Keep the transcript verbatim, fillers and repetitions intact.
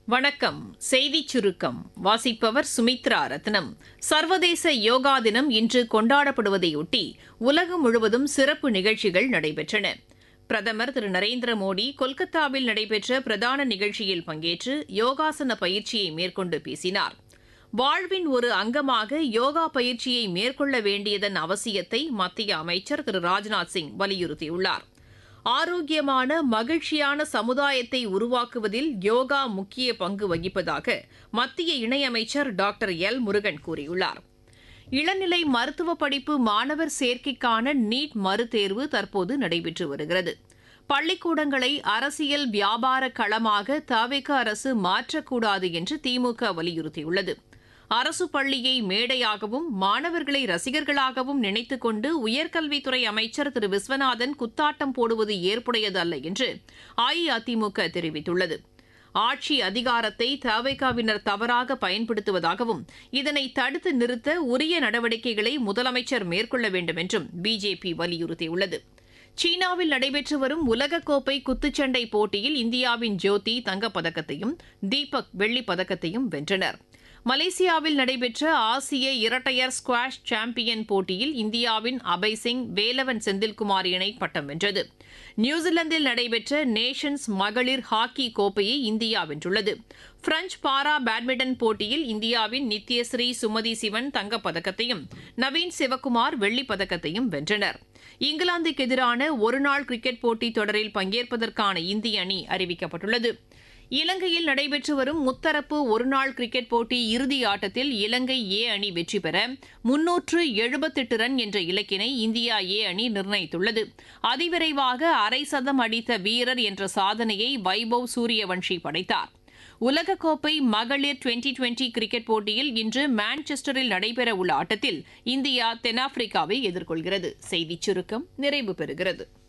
வணக்கம். செய்திச் சுருக்கம் வாசிப்பவர் சுமித்ரா ரத்னம். சர்வதேச யோகா தினம் இன்று கொண்டாடப்படுவதையொட்டி உலகம் முழுவதும் சிறப்பு நிகழ்ச்சிகள் நடைபெற்றன. பிரதமர் திரு நரேந்திர மோடி கொல்கத்தாவில் நடைபெற்ற பிரதான நிகழ்ச்சியில் பங்கேற்று யோகாசன பயிற்சியை மேற்கொண்டு பேசினார். வாழ்வின் ஒரு அங்கமாக யோகா பயிற்சியை மேற்கொள்ள வேண்டியதன் அவசியத்தை மத்திய அமைச்சர் திரு ராஜ்நாத் சிங் வலியுறுத்தியுள்ளார். ஆரோக்கியமான மகிழ்ச்சியான சமுதாயத்தை உருவாக்குவதில் யோகா முக்கிய பங்கு வகிப்பதாக மத்திய இணையமைச்சர் டாக்டர் எல் முருகன் கூறியுள்ளார். இளநிலை மருத்துவ படிப்பு மாணவர் சேர்க்கைக்கான நீட் மறுதேர்வு தற்போது நடைபெற்று வருகிறது. பள்ளிக்கூடங்களை அரசியல் வியாபார களமாக தவிக அரசு மாற்றக்கூடாது என்று திமுக வலியுறுத்தியுள்ளது. அரசு பள்ளியை மேடையாகவும் மாணவர்களை ரசிகர்களாகவும் நினைத்துக் கொண்டு உயர்கல்வித்துறை அமைச்சர் திரு விஸ்வநாதன் குத்தாட்டம் போடுவது ஏற்புடையது அல்ல என்று அஇஅதிமுக தெரிவித்துள்ளது. ஆட்சி அதிகாரத்தை தவிகவினர் தவறாக பயன்படுத்துவதாகவும் இதனை தடுத்து நிறுத்த உரிய நடவடிக்கைகளை முதலமைச்சர் மேற்கொள்ள வேண்டும் என்றும் பிஜேபி வலியுறுத்தியுள்ளது. சீனாவில் நடைபெற்று வரும் உலகக்கோப்பை குத்துச்சண்டை போட்டியில் இந்தியாவின் ஜோதி தங்கப்பதக்கத்தையும் தீபக் வெள்ளிப் பதக்கத்தையும் வென்றனர். மலேசியாவில் நடைபெற்ற ஆசிய இரட்டையர் ஸ்குவாஷ் சாம்பியன் போட்டியில் இந்தியாவின் அபய் சிங் வேலவன் செந்தில்குமார் இணை பட்டம் வென்றது. நியூசிலாந்தில் நடைபெற்ற நேஷன்ஸ் மகளிர் ஹாக்கி கோப்பையை இந்தியா வென்றுள்ளது. பிரெஞ்ச் பாரா பேட்மிண்டன் போட்டியில் இந்தியாவின் நித்யஸ்ரீ சுமதி சிவன் தங்கப்பதக்கத்தையும் நவீன் சிவக்குமார் வெள்ளிப் பதக்கத்தையும் வென்றனர். இங்கிலாந்துக்கு எதிரான ஒருநாள் கிரிக்கெட் போட்டித் தொடரில் பங்கேற்பதற்கான இந்திய அணி அறிவிக்கப்பட்டுள்ளது. இலங்கையில் நடைபெற்று வரும் முத்தரப்பு ஒருநாள் கிரிக்கெட் போட்டி இறுதி ஆட்டத்தில் இலங்கை ஏ அணி வெற்றி பெற முன்னூற்று எழுபத்தெட்டு ரன் என்ற இலக்கினை இந்தியா ஏ அணி நிர்ணயித்துள்ளது. அதிவிரைவாக அரை சதம் அடித்த வீரர் என்ற சாதனையை வைபவ் சூரியவன்ஷி படைத்தார். உலகக்கோப்பை மகளிர் டுவெண்டி டுவெண்டி கிரிக்கெட் போட்டியில் இன்று மான்செஸ்டரில் நடைபெறவுள்ள ஆட்டத்தில் இந்தியா தென்னாப்பிரிக்காவை எதிர்கொள்கிறது. செய்திச் சுருக்கம் நிறைவு பெறுகிறது.